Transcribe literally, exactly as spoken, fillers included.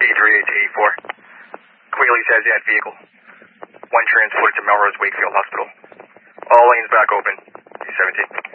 three eight to eighty-four. Quigley's has that vehicle. One transported to Melrose Wakefield Hospital. All lanes back open. seventeen.